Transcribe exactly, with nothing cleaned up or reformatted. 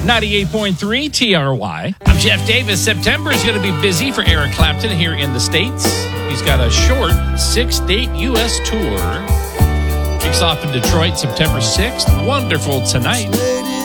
ninety-eight point three T R Y. I'm Jeff Davis. September is going to be busy for Eric Clapton here in the States. He's got a short six-date U S tour. Kicks off in Detroit September sixth. Wonderful Tonight.